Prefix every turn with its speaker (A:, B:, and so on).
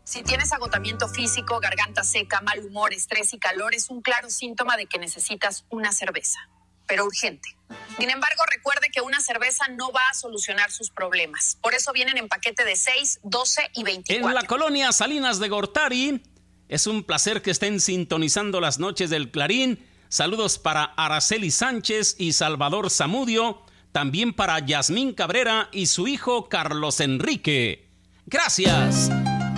A: Si tienes agotamiento físico, garganta seca, mal humor, estrés y calor, es un claro síntoma de que necesitas una cerveza, pero urgente. Sin embargo, recuerde que una cerveza no va a solucionar sus problemas. Por eso vienen en paquete de 6, 12 y 24.
B: En la colonia Salinas de Gortari, es un placer que estén sintonizando las noches del Clarín. Saludos para Araceli Sánchez y Salvador Zamudio, también para Yasmín Cabrera y su hijo Carlos Enrique. Gracias.